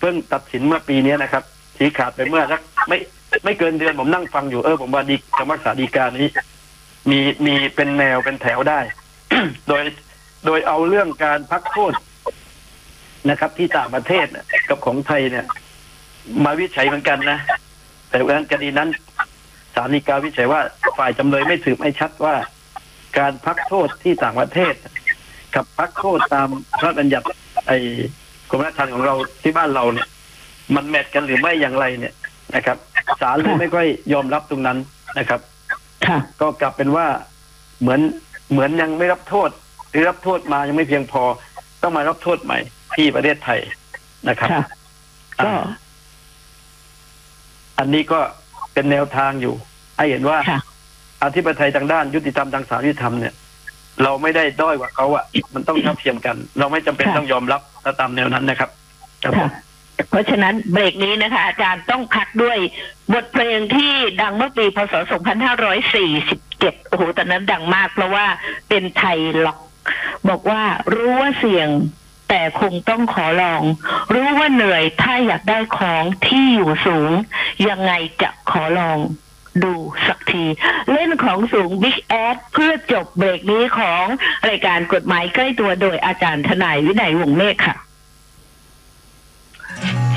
พิ่งตัดสินเมื่อปีนี้นะครับชี้ขาดไปเมื่อสักไม่เกินเดือนผมนั่งฟังอยู่ผมว่าคำพิพากษาฎีกานี้มีเป็นแนวเป็นแถวได้ โดยเอาเรื่องการพักโทษนะครับที่ต่างประเทศกับของไทยเนี่ยมาวิจัยเหมือนกันนะแต่ว่าคดีนั้นศาลฎีกาวิจัยว่าฝ่ายจำเลยไม่สืบให้ชัดว่าการพักโทษที่ต่างประเทศกับพักโทษตามพระราชบัญญัติกรมราชทัณฑ์ของเราที่บ้านเราเนี่ยมันแมทกันหรือไม่อย่างไรเนี่ยนะครับศาลเลยไม่ค่อยยอมรับตรงนั้นนะครับก็กลับเป็นว่าเหมือนยังไม่รับโทษหรือรับโทษมายังไม่เพียงพอต้องมารับโทษใหม่ที่ประเทศไทยนะครับก็อันนี้ก็เป็นแนวทางอยู่ให้เห็นว่าอธิปไตยทางด้านยุติธรรมทางศาลยุติธรรมเนี่ยเราไม่ได้ด้อยกว่าเขามันต้องเท่าเทียมกันเราไม่จำเป็นต้องยอมรับตามแนวนั้นนะครับเพราะฉะนั้นเบรกนี้นะคะอาจารย์ต้องพักด้วยบทเพลงที่ดังเมื่อปีพศ 2547 โอ้โหตอนนั้นดังมากเพราะว่าเป็นไทยล็อกบอกว่ารู้ว่าเสี่ยงแต่คงต้องขอลองรู้ว่าเหนื่อยถ้าอยากได้ของที่อยู่สูงยังไงจะขอลองดูสักทีเล่นของสูง Big Ass เพื่อจบเบรกนี้ของรายการกฎหมายใกล้ตัวโดยอาจารย์ทนายวินัยวงศ์เมฆค่ะ